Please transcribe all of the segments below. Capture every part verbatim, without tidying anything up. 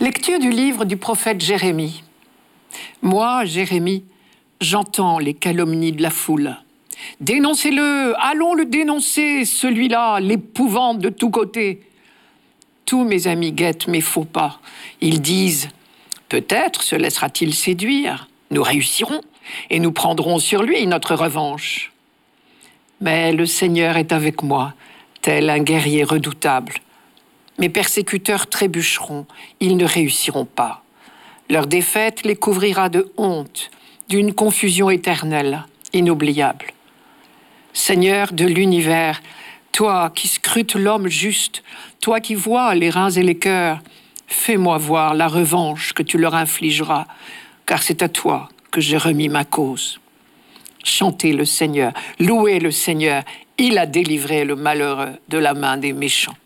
Lecture du livre du prophète Jérémie. Moi, Jérémie, j'entends les calomnies de la foule. Dénoncez-le, allons le dénoncer, celui-là, l'épouvante de tous côtés. Tous mes amis guettent mes faux pas. Ils disent, peut-être se laissera-t-il séduire. Nous réussirons et nous prendrons sur lui notre revanche. Mais le Seigneur est avec moi, tel un guerrier redoutable. Mes persécuteurs trébucheront, ils ne réussiront pas. Leur défaite les couvrira de honte, d'une confusion éternelle, inoubliable. Seigneur de l'univers, toi qui scrutes l'homme juste, toi qui vois les reins et les cœurs, fais-moi voir la revanche que tu leur infligeras, car c'est à toi que j'ai remis ma cause. Chantez le Seigneur, louez le Seigneur, il a délivré le malheureux de la main des méchants.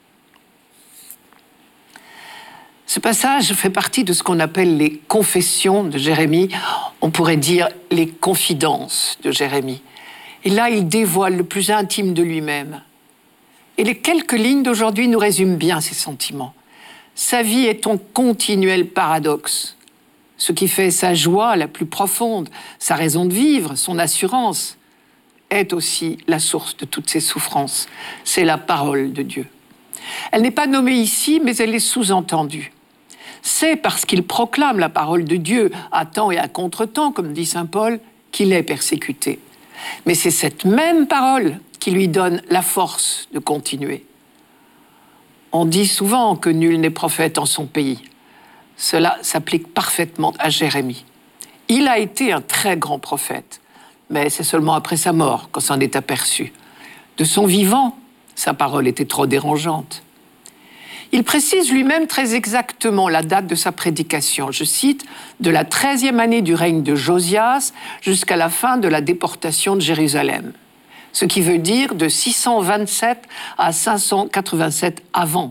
Ce passage fait partie de ce qu'on appelle les confessions de Jérémie, on pourrait dire les confidences de Jérémie. Et là, il dévoile le plus intime de lui-même. Et les quelques lignes d'aujourd'hui nous résument bien ses sentiments. Sa vie est un continuel paradoxe. Ce qui fait sa joie la plus profonde, sa raison de vivre, son assurance, est aussi la source de toutes ses souffrances. C'est la parole de Dieu. Elle n'est pas nommée ici, mais elle est sous-entendue. C'est parce qu'il proclame la parole de Dieu à temps et à contre-temps, comme dit saint Paul, qu'il est persécuté. Mais c'est cette même parole qui lui donne la force de continuer. On dit souvent que nul n'est prophète en son pays. Cela s'applique parfaitement à Jérémie. Il a été un très grand prophète, mais c'est seulement après sa mort qu'on s'en est aperçu. De son vivant, sa parole était trop dérangeante. Il précise lui-même très exactement la date de sa prédication. Je cite, « de la treizième année du règne de Josias jusqu'à la fin de la déportation de Jérusalem », ce qui veut dire de six cent vingt-sept à cinq cent quatre-vingt-sept avant